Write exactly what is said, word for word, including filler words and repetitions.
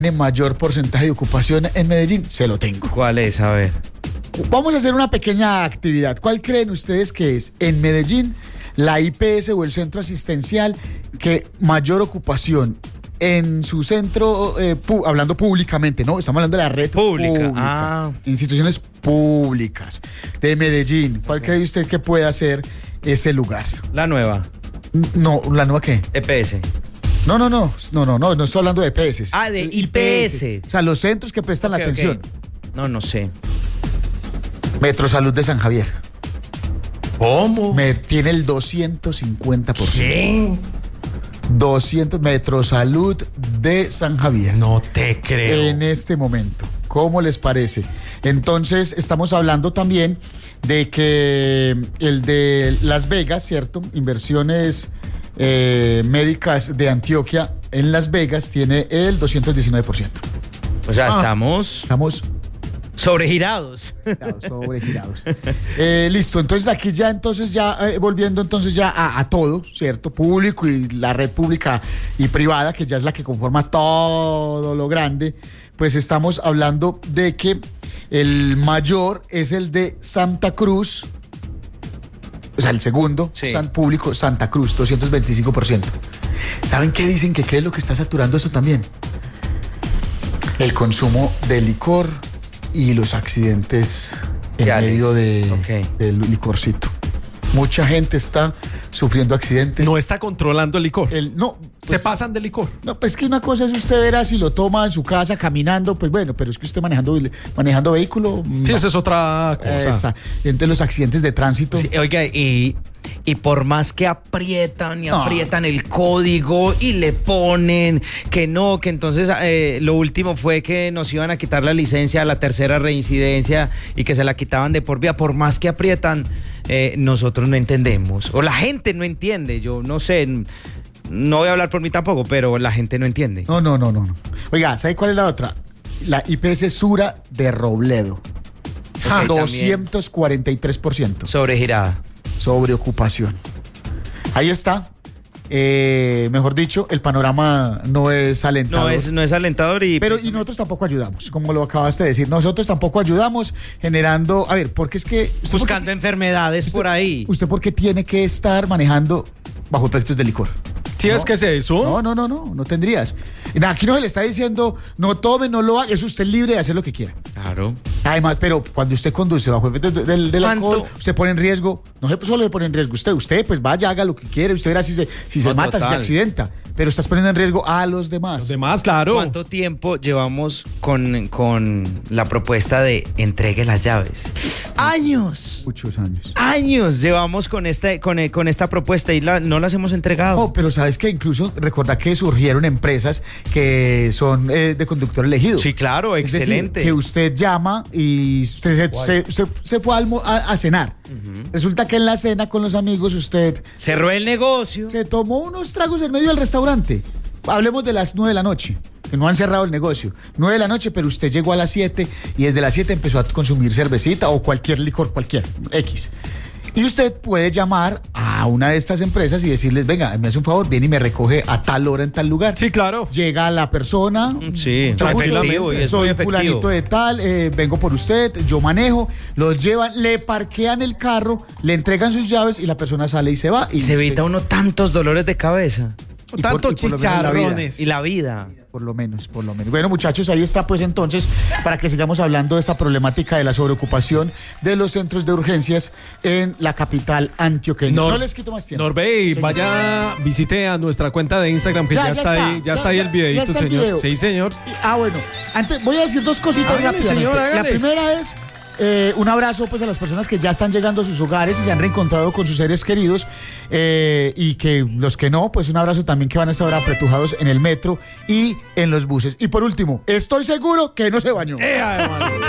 tiene mayor porcentaje de ocupación en Medellín? Se lo tengo. ¿Cuál es? A ver. Vamos a hacer una pequeña actividad. ¿Cuál creen ustedes que es en Medellín la I P S o el centro asistencial que mayor ocupación en su centro, eh, pu- hablando públicamente, ¿no? Estamos hablando de la red Pública, pública, ah. instituciones públicas de Medellín? ¿Cuál Okay. cree usted que pueda ser ese lugar? La nueva. No, ¿la nueva qué? E P S. No, no, no, no, no, no, no estoy hablando de E P S. Ah, de I P S. O sea, los centros que prestan Ok, la atención. ok. No, no sé. Metrosalud de San Javier. ¿Cómo? Me tiene el doscientos cincuenta por ciento. ¿Qué? doscientos Metrosalud de San Javier. No te creo. En este momento. ¿Cómo les parece? Entonces, estamos hablando también de que el de Las Vegas, ¿cierto? Inversiones eh, médicas de Antioquia en Las Vegas tiene el doscientos diecinueve por ciento. O sea, Ah. estamos Estamos sobregirados. sobregirados. Eh, listo, entonces aquí ya, entonces ya eh, volviendo entonces ya a, a todo, ¿cierto? Público y la red pública y privada, que ya es la que conforma todo lo grande, pues estamos hablando de que el mayor es el de Santa Cruz, o sea, el segundo, Sí. San Público, Santa Cruz, doscientos veinticinco por ciento. ¿Saben qué dicen? Que qué es lo que está saturando esto también. El consumo de licor y los accidentes en Ya, medio de, ok. del licorcito. Mucha gente está sufriendo accidentes. No está controlando el licor. El, no, Se pues, pasan de licor. No, pues que una cosa es usted verá si lo toma en su casa caminando, pues bueno, pero es que usted manejando, manejando vehículo. Sí, no. esa es otra cosa. Esa. Entonces los accidentes de tránsito. Sí, oiga, y, y por más que aprietan y No. aprietan el código y le ponen que no, que entonces eh, lo último fue que nos iban a quitar la licencia a la tercera reincidencia y que se la quitaban de por vida, por más que aprietan, eh, nosotros no entendemos, o la gente no entiende, yo no sé, no voy a hablar por mí tampoco, pero la gente no entiende. No, no, no, no, no. Oiga, ¿sabe cuál es la otra? La I P S Sura de Robledo. Ok, doscientos cuarenta y tres por ciento. Sobregirada. Sobre ocupación. Ahí está. Eh, mejor dicho, el panorama no es alentador. No es, no es alentador y... Pero y nosotros tampoco ayudamos, como lo acabaste de decir. Nosotros tampoco ayudamos generando... A ver, porque es que... usted buscando por qué- enfermedades usted- por ahí. ¿Usted por qué tiene que estar manejando bajo efectos de licor? Si No. es que es eso. No, no, no, no, no tendrías. Aquí no se le está diciendo, no tome, no lo haga, es usted libre de hacer lo que quiera. Claro. Además, pero cuando usted conduce bajo efectos de- del, del ¿Cuánto? alcohol, usted pone en riesgo, no se- solo se pone en riesgo usted, usted pues vaya, haga lo que quiere, usted verá si se, si se No, mata, si se total. accidenta, pero estás poniendo en riesgo a los demás. Los demás, claro. ¿Cuánto tiempo llevamos con, con la propuesta de entregue las llaves? Años. Muchos años. Años llevamos con esta, con, con esta propuesta y la- no las hemos entregado. Oh, pero sabes que incluso recordar que surgieron empresas que son eh, de conductor elegido. Sí, claro, Es decir, excelente. que usted llama y usted se, se- usted se fue a, almo- a- a cenar. Resulta que en la cena con los amigos usted Cerró el negocio. se tomó unos tragos en medio del restaurante. Hablemos de las nueve de la noche, que no han cerrado el negocio. nueve de la noche, pero usted llegó a las siete y desde las siete empezó a consumir cervecita o cualquier licor, cualquier, X. Y usted puede llamar a una de estas empresas y decirles, venga, me hace un favor, viene y me recoge a tal hora en tal lugar. Sí, claro. Llega la persona. Sí, mucho gusto, efectivo, y es muy soy efectivo. fulanito de tal, eh, vengo por usted, yo manejo, los llevan, le parquean el carro, le entregan sus llaves y la persona sale y se va. Y Se usted- evita uno tantos dolores de cabeza. y por- Tantos y por lo menos la vida. chicharrones. Y la vida. Por lo menos, por lo menos. Bueno, muchachos, ahí está pues entonces para que sigamos hablando de esta problemática de la sobreocupación de los centros de urgencias en la capital antioqueña. Nor- no les quito más tiempo. Norbey, Señor. vaya, visite a nuestra cuenta de Instagram que ya, Ya, ya está, está. ahí, ya, Ya- está ahí ya- el ya videito, está el señor. video. Sí, señor. Y- ah, bueno, antes voy a decir dos cositas Hágale, rápidamente. señor, La hágale. primera es eh, un abrazo pues a las personas que ya están llegando a sus hogares y se han reencontrado con sus seres queridos eh, y que los que no, pues un abrazo también que van a estar ahora apretujados en el metro y en los buses. Y por último, estoy seguro que no se bañó. ¡Ea, hermano!